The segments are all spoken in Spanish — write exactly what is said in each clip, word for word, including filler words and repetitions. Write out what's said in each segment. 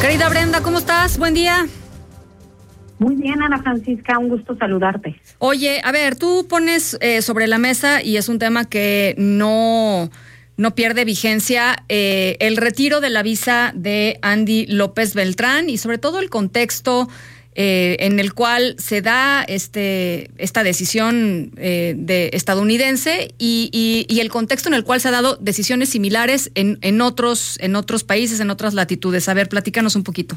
Querida Brenda, ¿cómo estás? Buen día. Muy bien, Ana Francisca, un gusto saludarte. Oye, a ver, tú pones eh, sobre la mesa, y es un tema que no, no pierde vigencia, eh, el retiro de la visa de Andy López Beltrán y sobre todo el contexto eh, en el cual se da este esta decisión eh, de estadounidense y, y, y el contexto en el cual se han dado decisiones similares en, en otros en otros países, en otras latitudes. A ver, platícanos un poquito.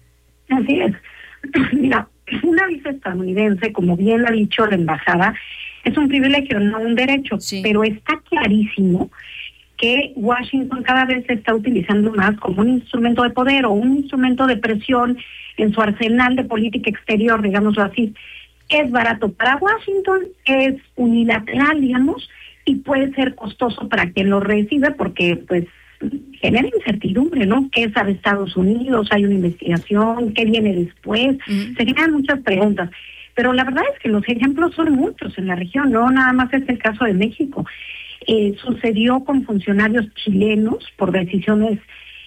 Así es. Mira, una visa estadounidense, como bien lo ha dicho la embajada, es un privilegio, no un derecho, sí. Pero está clarísimo que Washington cada vez se está utilizando más como un instrumento de poder o un instrumento de presión en su arsenal de política exterior, digámoslo así. Es barato para Washington, es unilateral, digamos, y puede ser costoso para quien lo recibe porque, pues, genera incertidumbre, ¿no? ¿Qué sabe Estados Unidos? ¿Hay una investigación? ¿Qué viene después? Uh-huh. Se generan muchas preguntas. Pero la verdad es que los ejemplos son muchos en la región, no nada más es el caso de México. Eh, sucedió con funcionarios chilenos por decisiones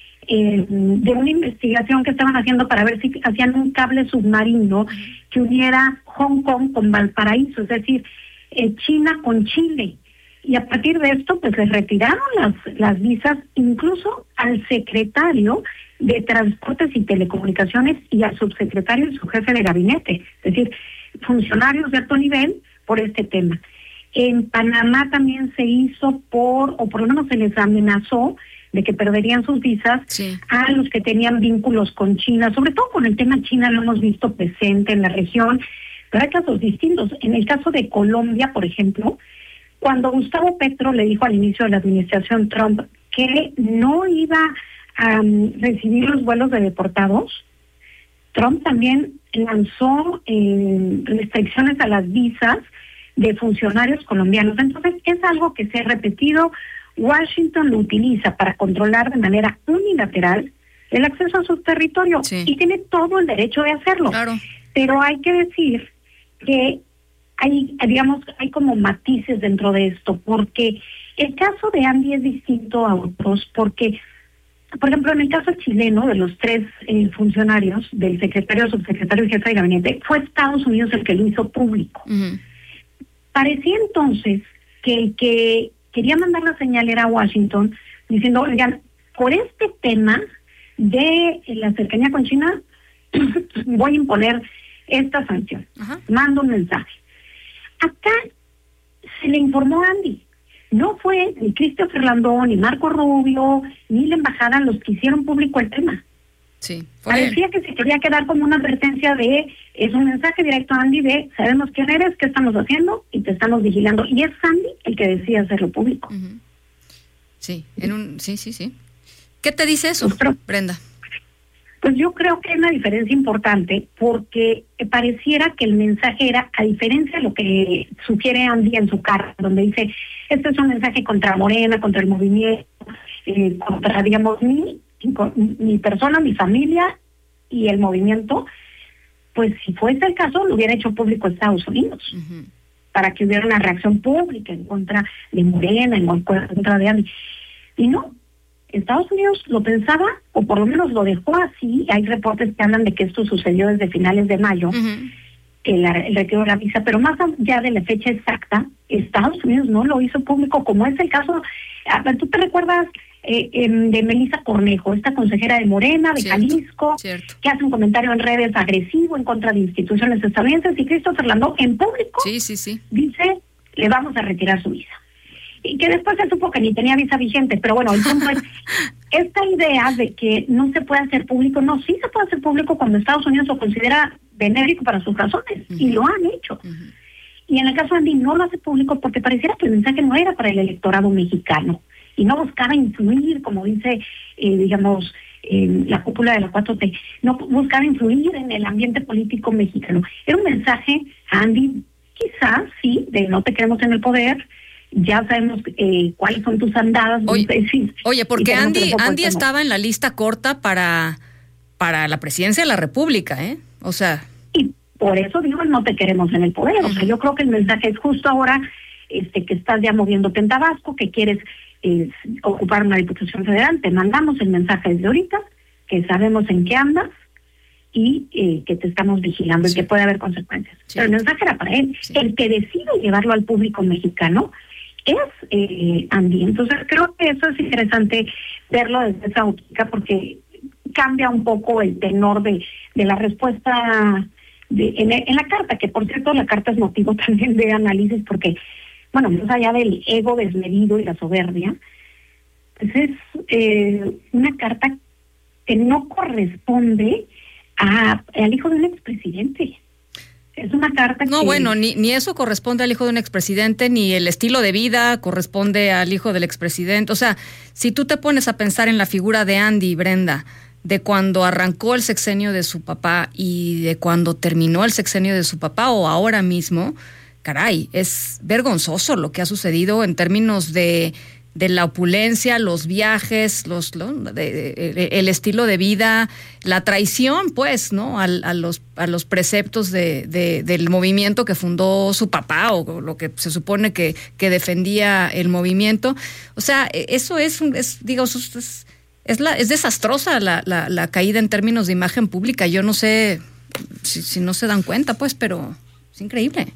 eh, de una investigación que estaban haciendo para ver si hacían un cable submarino que uniera Hong Kong con Valparaíso, es decir, eh, China con Chile. Y a partir de esto, pues les retiraron las, las visas incluso al secretario de Transportes y Telecomunicaciones y al subsecretario y su jefe de gabinete, es decir, funcionarios de alto nivel por este tema. En Panamá también se hizo por, o por lo menos se les amenazó de que perderían sus visas sí. a los que tenían vínculos con China, sobre todo con el tema China lo hemos visto presente en la región, pero hay casos distintos. En el caso de Colombia, por ejemplo, cuando Gustavo Petro le dijo al inicio de la administración Trump que no iba a um, recibir los vuelos de deportados, Trump también lanzó eh, restricciones a las visas de funcionarios colombianos. Entonces es algo que se ha repetido. Washington lo utiliza para controlar de manera unilateral el acceso a su territorio sí. y tiene todo el derecho de hacerlo. Claro. Pero hay que decir que hay, digamos, hay como matices dentro de esto, porque el caso de Andy es distinto a otros, porque, por ejemplo, en el caso chileno, de los tres eh, funcionarios, del secretario, subsecretario y jefe de gabinete, fue Estados Unidos el que lo hizo público. Uh-huh. Parecía entonces que el que quería mandar la señal era Washington, diciendo, oigan, por este tema de la cercanía con China, voy a imponer esta sanción. Uh-huh. Mando un mensaje. Acá se le informó a Andy. No fue ni Christopher Landón, ni Marco Rubio, ni la embajada los que hicieron público el tema. Sí, parecía que se quería quedar como una advertencia de, es un mensaje directo a Andy de, sabemos quién eres, qué estamos haciendo y te estamos vigilando. Y es Andy el que decide hacerlo público. Uh-huh. Sí, en un, sí, sí, sí. ¿Qué te dice eso, Pero, Brenda? Pues yo creo que hay una diferencia importante porque pareciera que el mensaje era, a diferencia de lo que sugiere Andy en su carta, donde dice, este es un mensaje contra Morena, contra el movimiento, eh, contra, digamos, mi, mi persona, mi familia y el movimiento, pues si fuese el caso, lo hubiera hecho público Estados Unidos, uh-huh. para que hubiera una reacción pública en contra de Morena, en contra de Andy. Y no. Estados Unidos lo pensaba, o por lo menos lo dejó así. Hay reportes que hablan de que esto sucedió desde finales de mayo, uh-huh. el, el retiro de la visa, pero más allá de la fecha exacta, Estados Unidos no lo hizo público, como es el caso, ¿tú te recuerdas eh, eh, de Melissa Cornejo, esta consejera de Morena, de cierto, Jalisco, cierto. que hace un comentario en redes agresivo en contra de instituciones estadounidenses, y Christopher Landó en público sí, sí, sí. dice, le vamos a retirar su visa? Y que después se supo que ni tenía visa vigente, pero bueno, el punto es, esta idea de que no se puede hacer público, no, sí se puede hacer público cuando Estados Unidos lo considera benéfico para sus razones, uh-huh. y lo han hecho. Uh-huh. Y en el caso de Andy no lo hace público porque pareciera que el mensaje no era para el electorado mexicano, y no buscaba influir, como dice, eh, digamos, eh, la cúpula de la cuatro T, no buscaba influir en el ambiente político mexicano. Era un mensaje a Andy, quizás, sí, de no te queremos en el poder, ya sabemos eh, cuáles son tus andadas. Oye, no sé si, oye porque Andy Andy estaba en la lista corta para para la presidencia de la República, ¿eh? O sea... Y por eso digo, no te queremos en el poder. Uh-huh. O sea, yo creo que el mensaje es justo ahora este que estás ya moviéndote en Tabasco, que quieres eh, ocupar una diputación federal, te mandamos el mensaje desde ahorita, que sabemos en qué andas y eh, que te estamos vigilando, sí, y que puede haber consecuencias. Sí. Pero el mensaje era para él. Sí. El que decide llevarlo al público mexicano es eh, Andy. Entonces creo que eso es interesante verlo desde esa óptica, porque cambia un poco el tenor de, de la respuesta de, en, en la carta, que por cierto la carta es motivo también de análisis, porque, bueno, más allá del ego desmedido y la soberbia, pues es eh, una carta que no corresponde a, al hijo de un expresidente. Es una carta no, que... bueno, ni, ni eso corresponde al hijo de un expresidente, ni el estilo de vida corresponde al hijo del expresidente. O sea, si tú te pones a pensar en la figura de Andy, Brenda, de cuando arrancó el sexenio de su papá y de cuando terminó el sexenio de su papá o ahora mismo, caray, es vergonzoso lo que ha sucedido en términos de... de la opulencia, los viajes, los, los de, de, el estilo de vida, la traición, pues, ¿no? A, a los a los preceptos de, de del movimiento que fundó su papá o lo que se supone que, que defendía el movimiento. O sea, eso es, es digamos, es, es la es desastrosa la, la, la caída en términos de imagen pública. Yo no sé si, si no se dan cuenta, pues, pero es increíble.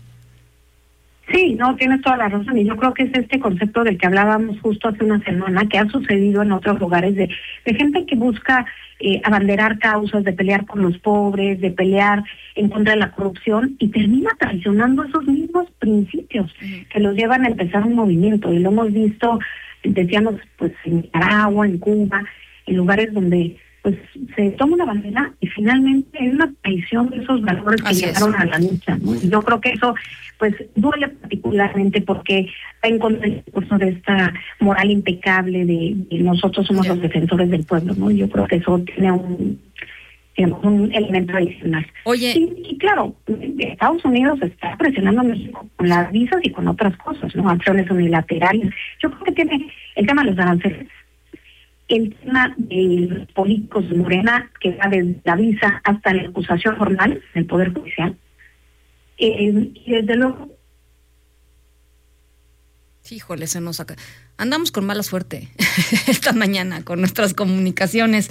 Sí, no, tienes toda la razón, y yo creo que es este concepto del que hablábamos justo hace una semana, que ha sucedido en otros lugares, de, de gente que busca eh, abanderar causas, de pelear por los pobres, de pelear en contra de la corrupción, y termina traicionando esos mismos principios uh-huh. que los llevan a empezar un movimiento, y lo hemos visto, decíamos, pues en Nicaragua, en Cuba, en lugares donde pues se toma una bandera y finalmente es una traición de esos valores que Así llegaron es. a la lucha, ¿no? Y yo creo que eso pues duele particularmente porque va en contra del discurso de esta moral impecable de, de nosotros somos yeah. los defensores del pueblo, ¿no? Y yo creo que eso tiene un, digamos, un elemento adicional. Oye, y, y claro, Estados Unidos está presionando a México con las visas y con otras cosas, ¿no? Acciones unilaterales. Yo creo que tiene el tema de los aranceles, el tema de los políticos de Morena, que va desde la visa hasta la acusación formal del Poder Judicial. Eh, y desde luego... Híjole, se nos saca. Andamos con mala suerte esta mañana con nuestras comunicaciones.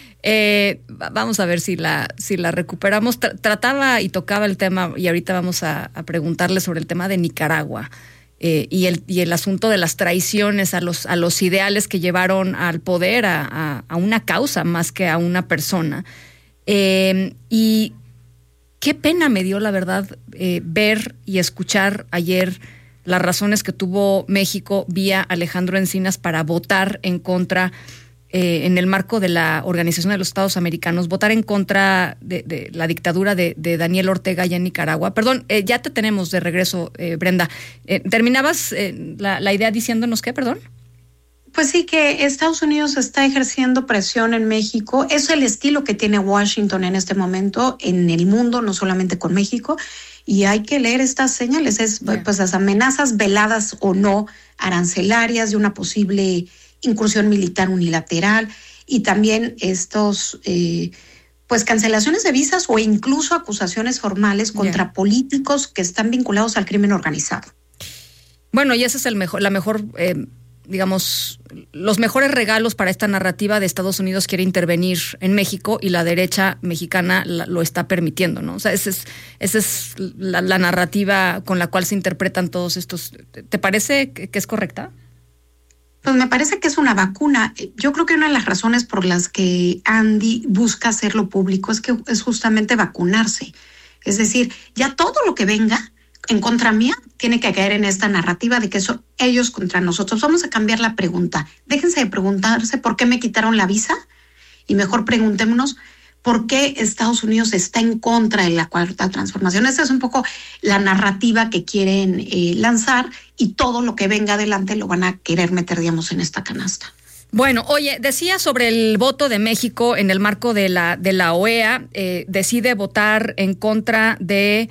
Eh, vamos a ver si la si la recuperamos. Tra- trataba y tocaba el tema, y ahorita vamos a, a preguntarle sobre el tema de Nicaragua. Eh, y el y el asunto de las traiciones a los a los ideales que llevaron al poder a, a, a una causa más que a una persona. Eh, y qué pena me dio, la verdad, eh, ver y escuchar ayer las razones que tuvo México vía Alejandro Encinas para votar en contra, eh, en el marco de la Organización de los Estados Americanos, votar en contra de, de la dictadura de, de Daniel Ortega allá en Nicaragua. Perdón, eh, ya te tenemos de regreso, eh, Brenda. Eh, ¿Terminabas eh, la, la idea diciéndonos qué, perdón? Pues sí, que Estados Unidos está ejerciendo presión en México. Es el estilo que tiene Washington en este momento en el mundo, no solamente con México. Y hay que leer estas señales, es yeah. pues las amenazas veladas o no arancelarias de una posible incursión militar unilateral, y también estos eh, pues cancelaciones de visas o incluso acusaciones formales contra yeah. políticos que están vinculados al crimen organizado. Bueno, y ese es el mejor, la mejor, eh, digamos, los mejores regalos para esta narrativa de Estados Unidos quiere intervenir en México y la derecha mexicana la, lo está permitiendo, ¿no? O sea, esa es, esa es la, la narrativa con la cual se interpretan todos estos. ¿Te parece que, que es correcta? Pues me parece que es una vacuna. Yo creo que una de las razones por las que Andy busca hacerlo público es que es justamente vacunarse. Es decir, ya todo lo que venga en contra mía tiene que caer en esta narrativa de que son ellos contra nosotros. Vamos a cambiar la pregunta. Déjense de preguntarse por qué me quitaron la visa y mejor preguntémonos por qué Estados Unidos está en contra de la cuarta transformación. Esa es un poco la narrativa que quieren eh, lanzar, y todo lo que venga adelante lo van a querer meter, digamos, en esta canasta. Bueno, oye, decía sobre el voto de México en el marco de la de la O E A, eh, decide votar en contra de,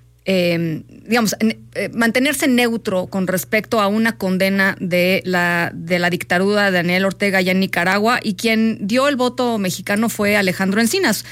eh, digamos, eh, mantenerse neutro con respecto a una condena de la de la dictadura de Daniel Ortega allá en Nicaragua, y quien dio el voto mexicano fue Alejandro Encinas.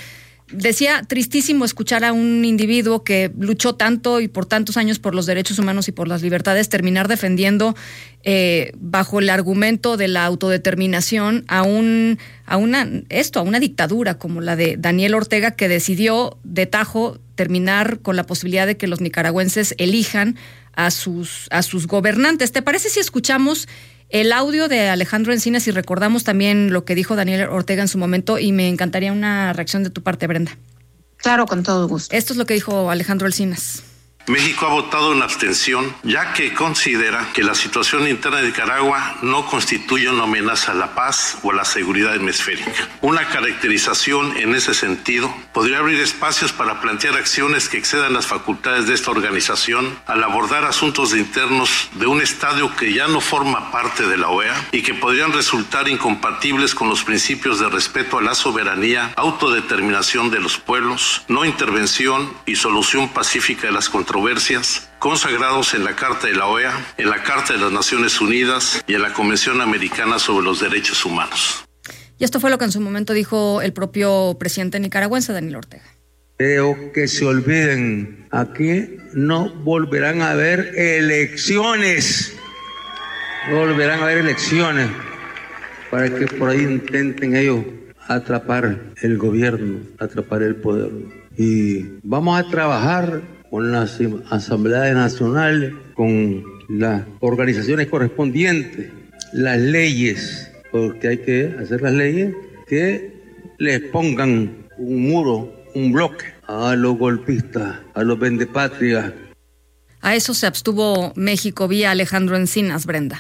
decía, tristísimo escuchar a un individuo que luchó tanto y por tantos años por los derechos humanos y por las libertades terminar defendiendo eh, bajo el argumento de la autodeterminación a un a una esto a una dictadura como la de Daniel Ortega, que decidió de tajo terminar con la posibilidad de que los nicaragüenses elijan a sus a sus gobernantes. ¿Te parece si escuchamos el audio de Alejandro Encinas y recordamos también lo que dijo Daniel Ortega en su momento? Y me encantaría una reacción de tu parte, Brenda. Claro, con todo gusto. Esto es lo que dijo Alejandro Encinas. México ha votado en abstención, ya que considera que la situación interna de Nicaragua no constituye una amenaza a la paz o a la seguridad hemisférica. Una caracterización en ese sentido podría abrir espacios para plantear acciones que excedan las facultades de esta organización al abordar asuntos internos de un Estado que ya no forma parte de la O E A y que podrían resultar incompatibles con los principios de respeto a la soberanía, autodeterminación de los pueblos, no intervención y solución pacífica de las controversias controversias consagrados en la Carta de la O E A, en la Carta de las Naciones Unidas y en la Convención Americana sobre los Derechos Humanos. Y esto fue lo que en su momento dijo el propio presidente nicaragüense, Daniel Ortega. Creo que se olviden, aquí no volverán a haber elecciones, no volverán a haber elecciones para que por ahí intenten ellos atrapar el gobierno, atrapar el poder. Y vamos a trabajar con las asambleas nacionales, con las organizaciones correspondientes, las leyes, porque hay que hacer las leyes que les pongan un muro, un bloque a los golpistas, a los vendepatrias. A eso se abstuvo México vía Alejandro Encinas, Brenda.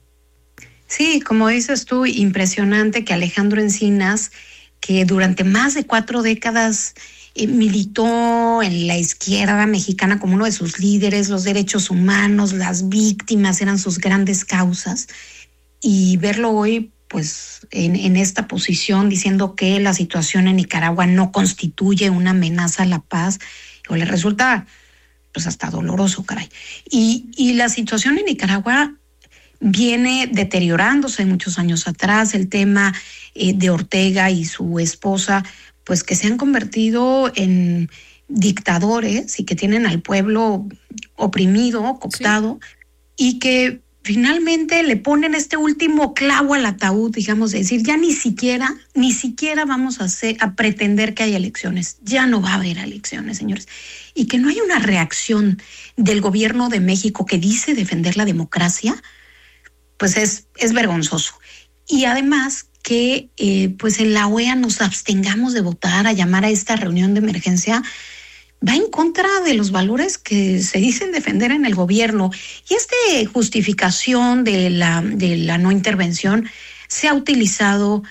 Sí, como dices tú, impresionante que Alejandro Encinas, que durante más de cuatro décadas Eh, militó en la izquierda mexicana como uno de sus líderes, los derechos humanos, las víctimas eran sus grandes causas, y verlo hoy pues en, en esta posición diciendo que la situación en Nicaragua no constituye una amenaza a la paz, o le resulta pues hasta doloroso, caray. Y, y la situación en Nicaragua viene deteriorándose muchos años atrás. El tema eh, de Ortega y su esposa, pues que se han convertido en dictadores y que tienen al pueblo oprimido, cooptado, sí. Y que finalmente le ponen este último clavo al ataúd, digamos, de decir, ya ni siquiera, ni siquiera vamos a, hacer, a pretender que haya elecciones, ya no va a haber elecciones, señores. Y que no hay una reacción del gobierno de México que dice defender la democracia, pues es, es vergonzoso. Y además que eh, pues en la O E A nos abstengamos de votar, a llamar a esta reunión de emergencia, va en contra de los valores que se dicen defender en el gobierno. Y esta justificación de la, de la no intervención se ha utilizado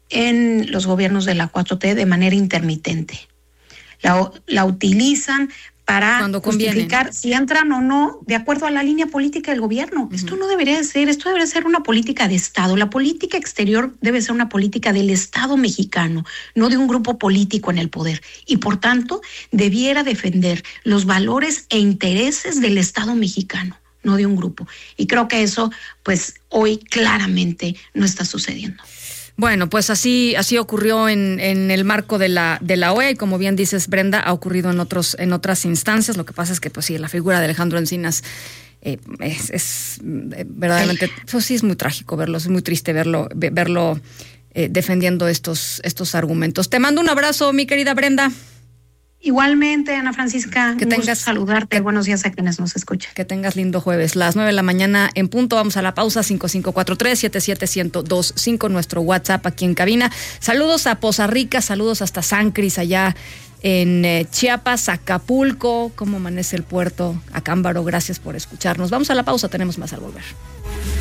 en los gobiernos de la cuatro T de manera intermitente. La, la utilizan para justificar si entran o no de acuerdo a la línea política del gobierno. Uh-huh. Esto no debería de ser, esto debería ser una política de Estado. La política exterior debe ser una política del Estado mexicano, no de un grupo político en el poder. Y por tanto, debiera defender los valores e intereses del Estado mexicano, no de un grupo. Y creo que eso, pues, hoy claramente no está sucediendo. Bueno, pues así así ocurrió en, en el marco de la de la O E A, y como bien dices, Brenda, ha ocurrido en otros en otras instancias. Lo que pasa es que pues sí, la figura de Alejandro Encinas eh, es, es eh, verdaderamente, pues sí, es muy trágico verlo, es muy triste verlo verlo eh, defendiendo estos estos argumentos. Te mando un abrazo, mi querida Brenda. Igualmente, Ana Francisca, que tengas saludarte. Que, buenos días a quienes nos escuchan. Que tengas lindo jueves. Las nueve de la mañana en punto. Vamos a la pausa. Cinco cinco cuatro tres, siete siete uno cero dos cinco, nuestro WhatsApp aquí en cabina. Saludos a Poza Rica, saludos hasta San Cris, allá en eh, Chiapas, Acapulco. ¿Cómo amanece el puerto? Acámbaro, gracias por escucharnos. Vamos a la pausa, tenemos más al volver.